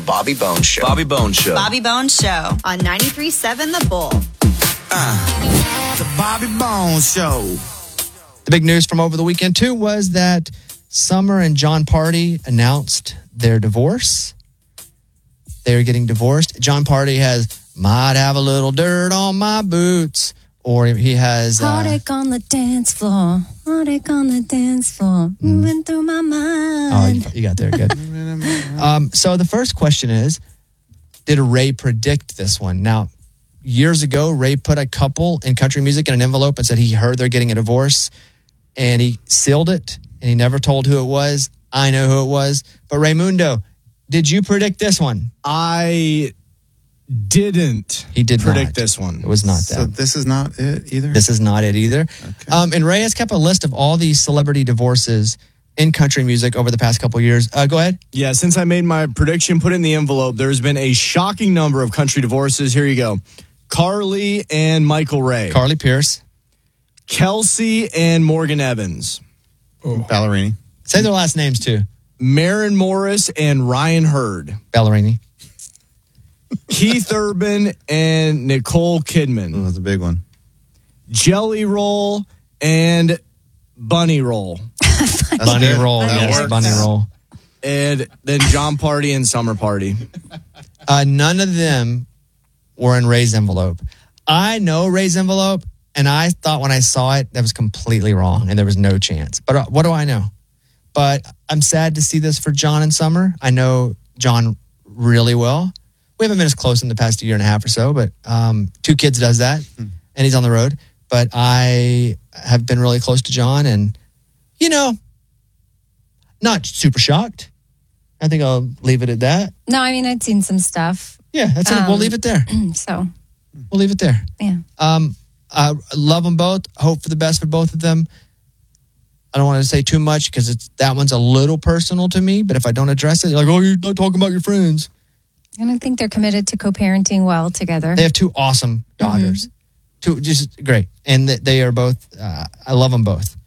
Bobby Bones Show. Bobby Bones Show. Bobby Bones Show on 93.7 The Bull. The Bobby Bones Show. The big news from over the weekend, too, was that Summer and John Party announced their divorce. They're getting divorced. John Party might have a little dirt on my boots. Or he has... heartache on the dance floor. Heartache on the dance floor. Moving through my mind. Oh, you got there. Good. So the first question is, did Ray predict this one? Now, years ago, Ray put a couple in country music in an envelope and said he heard they're getting a divorce. And he sealed it. And he never told who it was. I know who it was. But Raymundo, did you predict this one? I didn't predict this one. It was not that. So this is not it either? This is not it either. Okay. And Ray has kept a list of all these celebrity divorces in country music over the past couple of years. Go ahead. Yeah, since I made my prediction, put it in the envelope, there's been a shocking number of country divorces. Here you go. Carly and Michael Ray. Carly Pierce. Kelsey and Morgan Evans. Ballerini. Say their last names, too. Maren Morris and Ryan Hurd. Ballerini. Keith Urban and Nicole Kidman. Oh, that's a big one. Jelly Roll and Bunny Roll. Bunny Roll. That Yes, works. Bunny Roll. And then John Party and Summer Party. None of them were in Ray's envelope. I know Ray's envelope, and I thought when I saw it, that was completely wrong, and there was no chance. But what do I know? But I'm sad to see this for John and Summer. I know John really well. We haven't been as close in the past year and a half or so, but 2 kids does that, and he's on the road. But I have been really close to John, and, not super shocked. I think I'll leave it at that. No, I mean, I'd seen some stuff. Yeah, that's it. We'll leave it there. So, We'll leave it there. yeah. I love them both. Hope for the best for both of them. I don't want to say too much because that one's a little personal to me. But if I don't address it, you're like, oh, you're not talking about your friends. And I think they're committed to co-parenting well together. They have 2 awesome daughters. 2 just great. And they are both, I love them both.